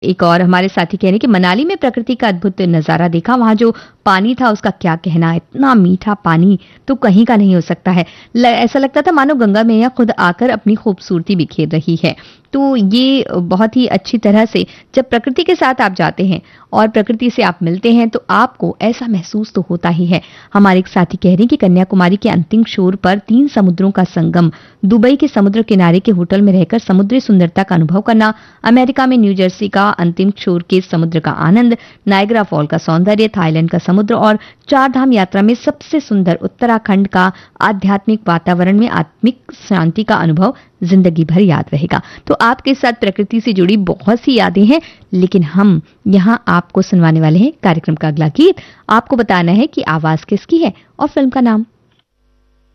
एक और हमारे साथी कह रहे हैं कि मनाली में प्रकृति का अद्भुत नज़ारा देखा। वहाँ जो पानी था उसका क्या कहना, इतना मीठा पानी तो कहीं का नहीं हो सकता है। ऐसा लगता था मानो गंगा मैया खुद आकर अपनी खूबसूरती बिखेर रही है। तो ये बहुत ही अच्छी तरह से जब प्रकृति के साथ आप जाते हैं और प्रकृति से आप मिलते हैं तो आपको ऐसा महसूस तो होता ही है। हमारे एक साथी कह रहे हैं कि कन्याकुमारी के अंतिम छोर पर 3 समुद्रों का संगम, दुबई के समुद्र किनारे के होटल में रहकर समुद्री सुंदरता का अनुभव करना, अमेरिका में न्यू जर्सी का अंतिम छोर के समुद्र का आनंद, नायग्रा फॉल का सौंदर्य, थाईलैंड का समुद्र और 4 धाम यात्रा में सबसे सुंदर उत्तराखंड का आध्यात्मिक वातावरण में आत्मिक शांति का अनुभव जिंदगी भर याद रहेगा। तो आपके साथ प्रकृति से जुड़ी बहुत सी यादें हैं, लेकिन हम यहाँ आपको सुनवाने वाले हैं कार्यक्रम का अगला गीत। आपको बताना है कि आवाज किसकी है और फिल्म का नाम।